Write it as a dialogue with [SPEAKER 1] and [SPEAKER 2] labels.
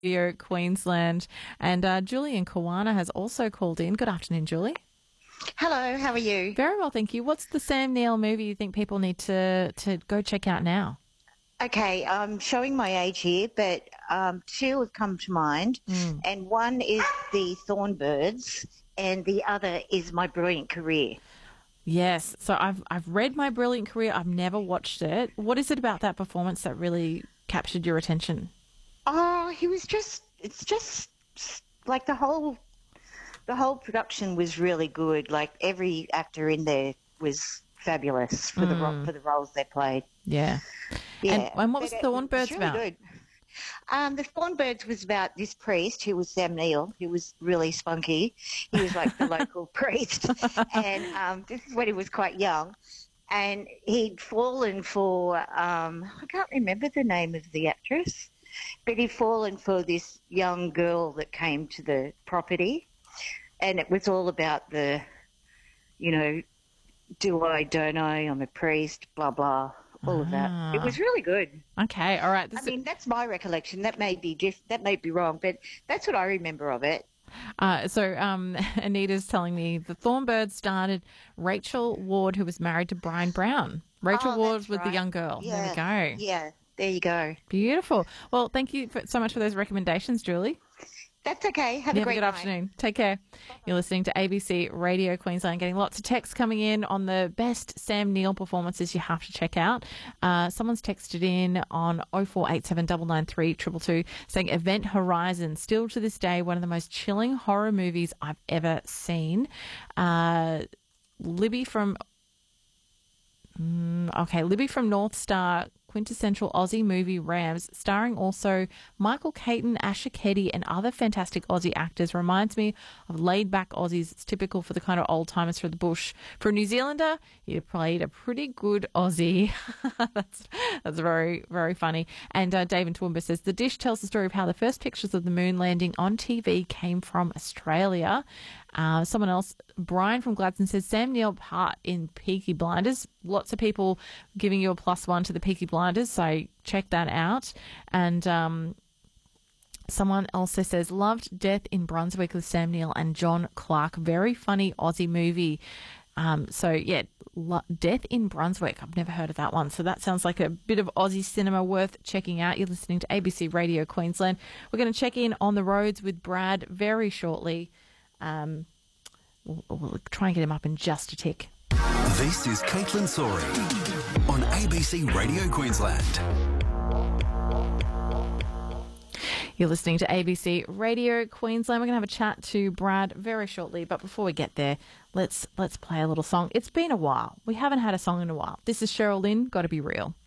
[SPEAKER 1] Radio Queensland. And Julie in Kawana has also called in. Good afternoon, Julie.
[SPEAKER 2] Hello, how are you?
[SPEAKER 1] Very well, thank you. What's the Sam Neill movie you think people need to go check out now?
[SPEAKER 2] Okay, I'm showing my age here, but two have come to mind, and one is The Thornbirds, and the other is My Brilliant Career.
[SPEAKER 1] Yes, so I've read My Brilliant Career. I've never watched it. What is it about that performance that really captured your attention?
[SPEAKER 2] Oh, it's just like the whole production was really good. Like every actor in there was fabulous for the roles they played.
[SPEAKER 1] Yeah.
[SPEAKER 2] Yeah.
[SPEAKER 1] And what was Thornbirds
[SPEAKER 2] really
[SPEAKER 1] about?
[SPEAKER 2] Good. The Thornbirds was about this priest who was Sam Neill, who was really spunky. He was like the local priest. And this is when he was quite young. And he'd fallen for, I can't remember the name of the actress, but he'd fallen for this young girl that came to the property. And it was all about the, do I, don't I, I'm a priest, blah, blah. All of that. It was really good.
[SPEAKER 1] Okay, all right.
[SPEAKER 2] That's my recollection. That may be wrong, but that's what I remember of it.
[SPEAKER 1] So Anita's telling me the Thornbirds started Rachel Ward, who was married to Brian Brown. Rachel Ward was the young girl.
[SPEAKER 2] Yeah.
[SPEAKER 1] There we go.
[SPEAKER 2] Yeah, there you go.
[SPEAKER 1] Beautiful. Well, thank you so much for those recommendations, Julie.
[SPEAKER 2] That's okay. Have a great
[SPEAKER 1] good
[SPEAKER 2] night.
[SPEAKER 1] afternoon. Take care. You're listening to ABC Radio Queensland, getting lots of texts coming in on the best Sam Neill performances you have to check out. Someone's texted in on 0487 993 222 saying Event Horizon, still to this day, one of the most chilling horror movies I've ever seen. Libby from North Star, quintessential Aussie movie Rams, starring also Michael Caton, Asher Keddy and other fantastic Aussie actors. Reminds me of laid-back Aussies. It's typical for the kind of old-timers from the bush. For a New Zealander, you played a pretty good Aussie. That's very, very funny. And Dave in Toowoomba says, the dish tells the story of how the first pictures of the moon landing on TV came from Australia. Someone else, Brian from Gladstone, says Sam Neill part in Peaky Blinders. Lots of people giving you a +1 to the Peaky Blinders, so check that out. And someone also says, loved Death in Brunswick with Sam Neill and John Clark. Very funny Aussie movie. Death in Brunswick. I've never heard of that one. So that sounds like a bit of Aussie cinema worth checking out. You're listening to ABC Radio Queensland. We're going to check in on the roads with Brad very shortly. We'll try and get him up in just a tick.
[SPEAKER 3] This is Caitlin Sori on ABC Radio Queensland.
[SPEAKER 1] You're listening to ABC Radio Queensland. We're going to have a chat to Brad very shortly, but before we get there, let's play a little song. It's been a while. We haven't had a song in a while. This is Cheryl Lynn, Gotta Be Real.